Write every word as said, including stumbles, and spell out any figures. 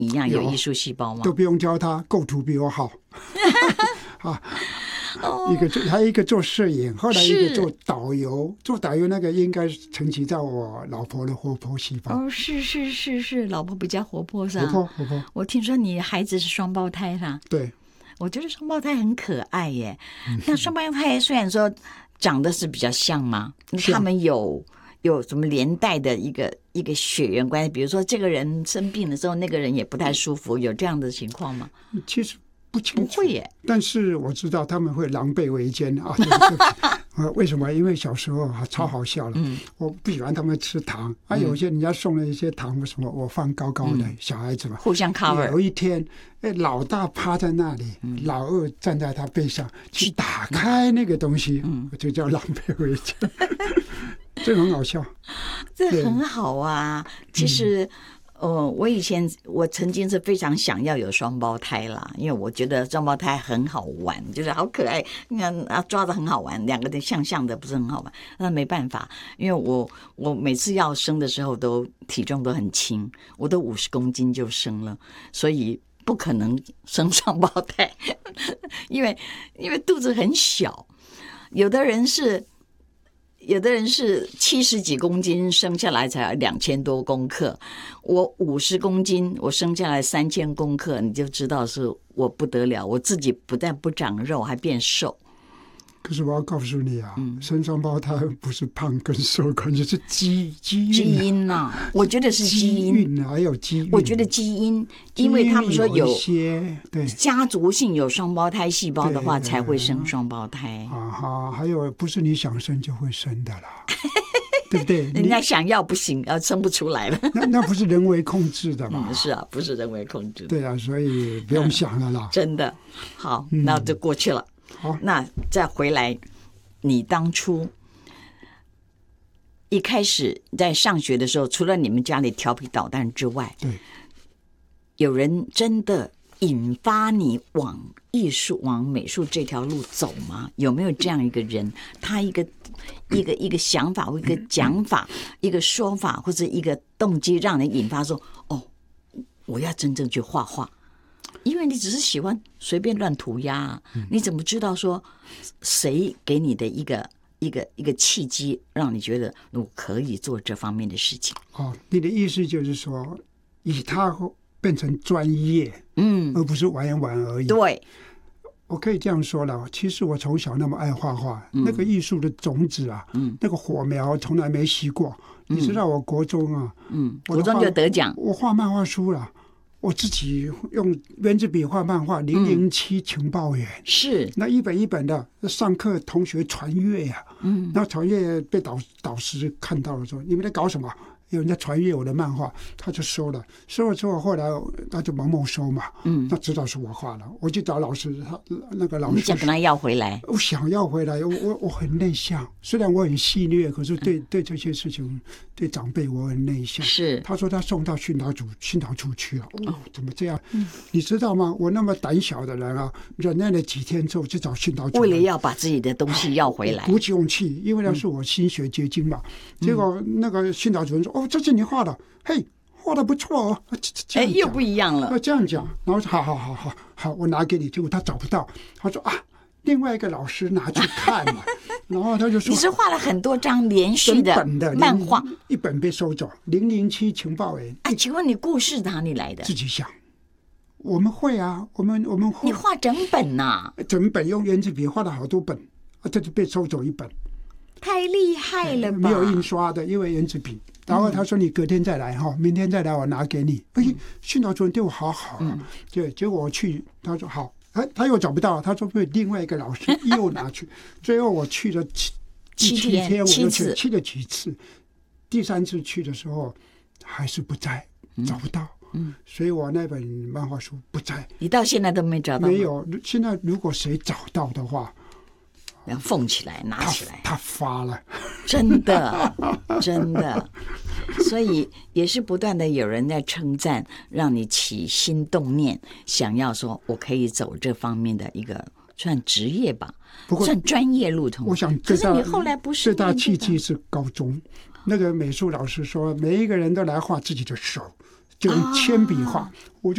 一样有艺术细胞吗？ 都不用教他，构图比我好。啊，一个做还有一个做摄影，后来一个做导游，做导游那个应该承袭在我老婆的活泼细胞。 哦，是是是是，老婆比较活泼是吧？ 活泼活泼。我听说你孩子是双胞胎啦？ 对， 我觉得双胞胎很可爱耶。嗯、那双胞胎虽然说长得是比较像嘛，他们有有什么连带的一个一个血缘关系？比如说这个人生病的时候，那个人也不太舒服，有这样的情况吗？ 其实。不清楚， 不会耶。 但是我知道他们会狼狈为奸啊！呃，为什么？因为小时候啊，超好笑了。嗯，我不喜欢他们吃糖啊，有些人家送了一些糖，为什么我放高高的？嗯、小孩子嘛， 互相 cover。 有一天，哎，老大趴在那里，嗯、老二站在他背上，去打开那个东西，嗯、就叫狼狈为奸。这很好笑， 这很好啊。其实。哦，我以前我曾经是非常想要有双胞胎啦，因为我觉得双胞胎很好玩，就是好可爱，你看啊抓的很好玩，两个人像像的不是很好玩，那没办法，因为我我每次要生的时候都体重都很轻，我都五十公斤就生了，所以不可能生双胞胎，因为因为肚子很小，有的人是。有的人是七十几公斤生下来才两千多公克，我五十公斤，我生下来三千公克，你就知道是我不得了，我自己不但不长肉，还变瘦。 可是我要告诉你啊，嗯、生双胞胎不是胖跟瘦，关键是基基因、啊。 基因呐、啊，我觉得是基因， 基因还有基因。 我觉得基因，因为他们说有些对家族性有双胞胎细胞的话，才会生双胞胎。 啊哈，还有不是你想生就会生的啦。对不对？ 人家想要不行，要生不出来了。 那那不是人为控制的嘛、 嗯？是啊，不是人为控制的。 对啊，所以不用想了啦。 嗯、真的，好，那就过去了。 好， 那再回来，你当初一开始在上学的时候，除了你们家里调皮捣蛋之外， 对， 有人真的引发你往艺术、往美术这条路走吗？有没有这样一个人？他一个一个一个想法，或一个讲法，一个说法，或者一个动机，让人引发说：“哦，我要真正去画画。”因为你只是喜欢随便乱涂鸦、啊，你怎么知道说谁给你的一个一个一个契机，让你觉得我可以做这方面的事情？ 哦，你的意思就是说，以它变成专业，嗯，而不是玩一玩而已。 对， 我可以这样说了。其实我从小那么爱画画，嗯、那个艺术的种子啊，嗯、那个火苗从来没熄过。嗯、你知道，我国中啊， 嗯，国中就得奖， 我画漫画书了。我自己用圆珠笔画漫画，零零七情报员、嗯、 是那一本一本的，上课同学传阅呀、啊，嗯，那传阅被导导师看到了说，你们在搞什么？有人在传阅我的漫画，他就收了，收了之后，后来他就猛猛收嘛，嗯，他知道是我画了，我就找老师，他那个老师， 你想跟他要回来？ 我想要回来，我我我很内向，虽然我很戏谑，可是对、嗯、对这些事情，对长辈我很内向。 是， 他说他送到训导组训导处去了，哦，怎么这样？嗯、你知道吗？我那么胆小的人啊，忍耐了几天之后就找训导组， 为了要把自己的东西要回来， 鼓起勇气，因为那是我心血结晶嘛。嗯、结果那个训导主任说：“哦，这是你画的，嘿，画的不错哦。” 哎，又不一样了。 要这样讲，然后好好好好好，我拿给你。结果他找不到，他说啊，另外一个老师拿去看了，然后他就说：“ 你是画了很多张连续的漫画， 一本被收走，零零七情报员。” 哎，请问你故事哪里来的？ 自己想。我们会啊，我们我们会。 你画整本呐、啊？ 整本用圆珠笔画了好多本，啊，这就被收走一本。 太厉害了吧！ 没有印刷的，因为圆珠笔。然后他说：“你隔天再来哈，明天再来，我拿给你。”哎，训导主任对我好好、啊。嗯。对，结果我去，他说好，哎，他又找不到，他说被另外一个老师又拿去。最后我去了七七天， 天我就去去了几次。第三次去的时候还是不在，找不到。嗯。所以我那本漫画书不在。 你到现在都没找到？ 没有。现在如果谁找到的话。 要缝起来，拿起来。 他, 他发了， 真的，真的，所以也是不断的有人在称赞，让你起心动念，想要说我可以走这方面的一个算职业吧，不过算专业路途。 我想， 可是你后来不是最大契机是高中那个美术老师说，每一个人都来画自己的手，就用铅笔画，啊、我就。